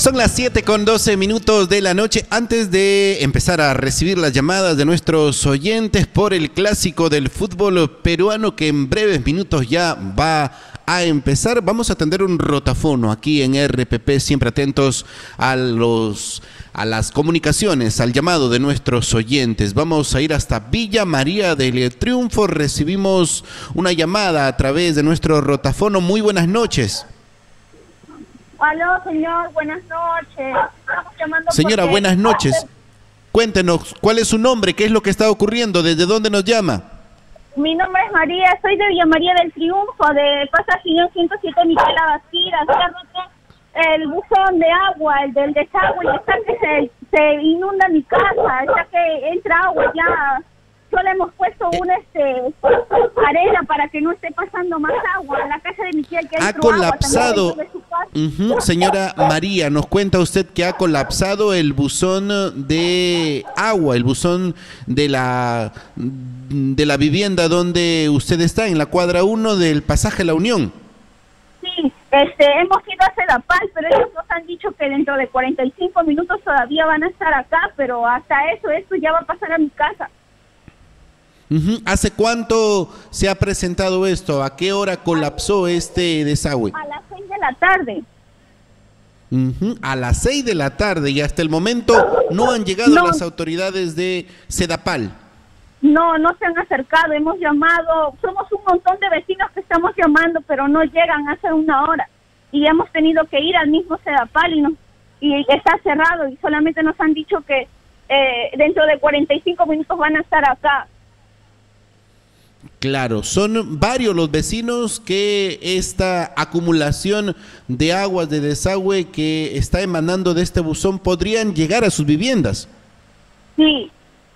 Son las 7:12 de la noche. Antes de empezar a recibir las llamadas de nuestros oyentes por el clásico del fútbol peruano que en breves minutos ya va a empezar, vamos a atender un rotafono aquí en RPP, siempre atentos a las comunicaciones, al llamado de nuestros oyentes. Vamos a ir hasta Villa María del Triunfo. Recibimos una llamada a través de nuestro rotafono. Muy buenas noches. Aló, señor, buenas noches. Estamos llamando Señora, porque... buenas noches. Cuéntenos, ¿cuál es su nombre? ¿Qué es lo que está ocurriendo? ¿Desde dónde nos llama? Mi nombre es María, soy de Villa María del Triunfo, de Pasaje 107 Micaela Bastida. Se ha roto el buzón de agua, el del desagüe, y está que se inunda mi casa, está que entra agua ya. Solo hemos puesto arena para que no esté pasando más agua. En la casa de mi tía que ha colapsado. Señora María, nos cuenta usted que ha colapsado el buzón de agua, el buzón de la vivienda donde usted está, en la cuadra 1 del Pasaje La Unión. Sí, hemos ido a Sedapal, pero ellos nos han dicho que dentro de 45 minutos todavía van a estar acá, pero hasta esto ya va a pasar a mi casa. ¿Hace cuánto se ha presentado esto? ¿A qué hora colapsó este desagüe? A las 6 de la tarde. A las 6 de la tarde, y hasta el momento no han llegado las autoridades de Sedapal. No se han acercado, hemos llamado, somos un montón de vecinos que estamos llamando, pero no llegan hace una hora. Y hemos tenido que ir al mismo Sedapal y está cerrado, y solamente nos han dicho que dentro de 45 minutos van a estar acá. Claro, son varios los vecinos que esta acumulación de aguas de desagüe que está emanando de este buzón podrían llegar a sus viviendas. Sí.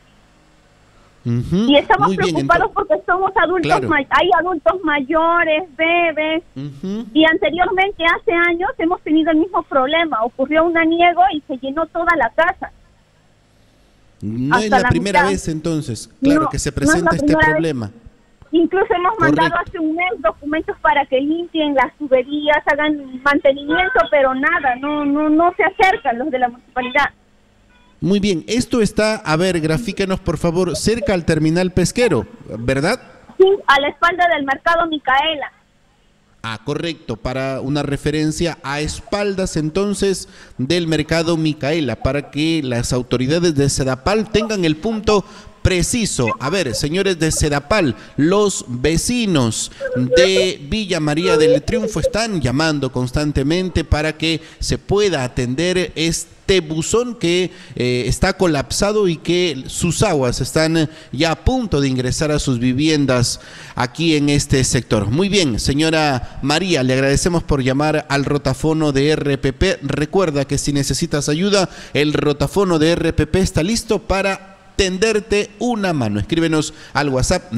Y estamos preocupados porque somos adultos, hay adultos mayores, bebés, y anteriormente, hace años, hemos tenido el mismo problema. Ocurrió un aniego y se llenó toda la casa. No es la primera vez entonces, claro, que se presenta este problema. Incluso hemos mandado hace un mes documentos para que limpien las tuberías, hagan mantenimiento, pero nada, no se acercan los de la municipalidad. Muy bien, esto está, a ver, grafíquenos por favor, cerca al terminal pesquero, ¿verdad? Sí, a la espalda del mercado Micaela. Ah, correcto, para una referencia a espaldas entonces del mercado Micaela, para que las autoridades de Sedapal tengan el punto preciso. A ver, señores de Sedapal, los vecinos de Villa María del Triunfo están llamando constantemente para que se pueda atender este buzón que está colapsado y que sus aguas están ya a punto de ingresar a sus viviendas aquí en este sector. Muy bien, señora María, le agradecemos por llamar al rotafono de RPP. Recuerda que si necesitas ayuda, el rotafono de RPP está listo para tenderte una mano. Escríbenos al WhatsApp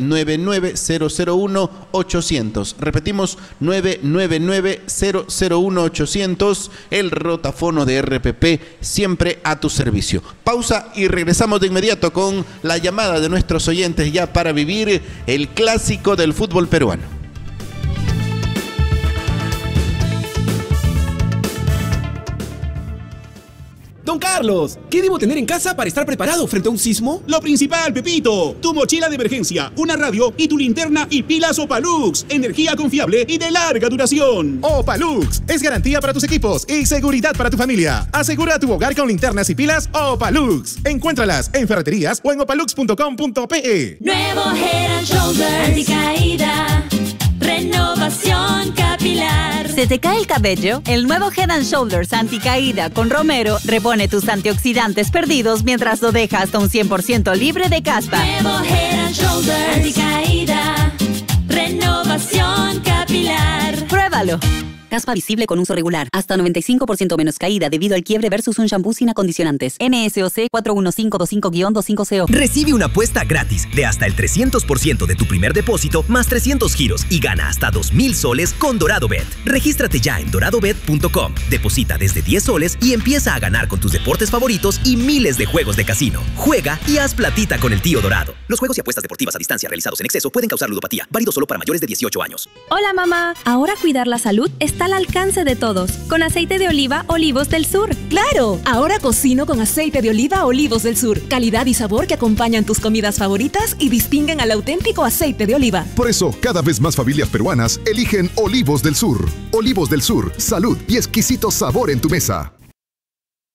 999-001-800. Repetimos, 999-001-800. El rotafono de RPP, siempre a tu servicio. Pausa y regresamos de inmediato con la llamada de nuestros oyentes ya para vivir el clásico del fútbol peruano. Don Carlos, ¿qué debo tener en casa para estar preparado frente a un sismo? Lo principal, Pepito, tu mochila de emergencia, una radio y tu linterna y pilas Opalux, energía confiable y de larga duración. Opalux es garantía para tus equipos y seguridad para tu familia. Asegura tu hogar con linternas y pilas Opalux. Encuéntralas en ferreterías o en opalux.com.pe. Nuevo Head & Shoulders anticaída, renovación capilar. ¿Se te cae el cabello? El nuevo Head & Shoulders anticaída con romero repone tus antioxidantes perdidos mientras lo deja hasta un 100% libre de caspa. Nuevo Head & Shoulders anticaída, renovación capilar. Pruébalo. Caspa visible con uso regular. Hasta 95% menos caída debido al quiebre versus un shampoo sin acondicionantes. NSOC 41525-250. Recibe una apuesta gratis de hasta el 300% de tu primer depósito más 300 giros y gana hasta 2,000 soles con DoradoBet. Regístrate ya en doradobet.com. Deposita desde 10 soles y empieza a ganar con tus deportes favoritos y miles de juegos de casino. Juega y haz platita con el tío Dorado. Los juegos y apuestas deportivas a distancia realizados en exceso pueden causar ludopatía. Válido solo para mayores de 18 años. Hola mamá. Ahora cuidar la salud está está al alcance de todos, con aceite de oliva Olivos del Sur. ¡Claro! Ahora cocino con aceite de oliva Olivos del Sur. Calidad y sabor que acompañan tus comidas favoritas y distinguen al auténtico aceite de oliva. Por eso, cada vez más familias peruanas eligen Olivos del Sur. Olivos del Sur, salud y exquisito sabor en tu mesa.